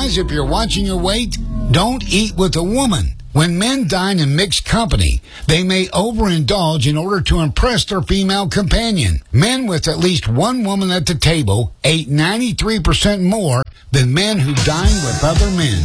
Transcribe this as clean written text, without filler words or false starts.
Guys, if you're watching your weight, don't eat with a woman. When men dine in mixed company, they may overindulge in order to impress their female companion. Men with at least one woman at the table ate 93% more than men who dine with other men.